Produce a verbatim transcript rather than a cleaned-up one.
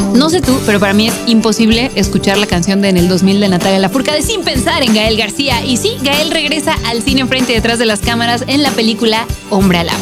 No sé tú, pero para mí es imposible escuchar la canción de En el dos mil de Natalia Lafourcade sin pensar en Gael García. Y sí, Gael regresa al cine frente y detrás de las cámaras en la película Hombre Alama.